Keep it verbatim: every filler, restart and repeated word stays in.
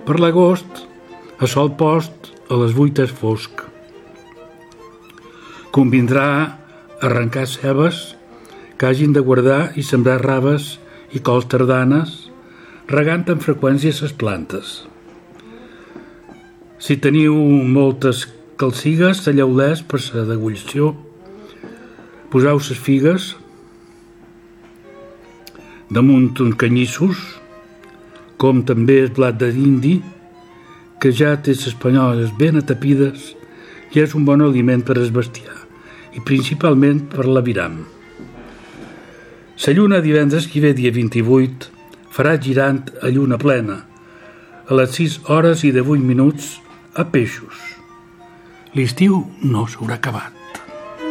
Per l'agost, a sol post, a les vuit és fosc. Convindrà arrencar cebes que hagin de guardar i sembrar raves i cols tardanes, regant amb freqüència les plantes. Si teniu moltes calcigues, talleu-les per la degullació. Poseu les figues damunt uns canyissos, com també el blat d'indi, que ja té les panyoles ben atapides i és un bon aliment per al bestiar i principalment per l'aviram. La lluna divendres que ve dia vint-i-vuit farà girant a lluna plena a les sis hores i divuit minuts a Peixos. L'estiu no s'haurà acabat.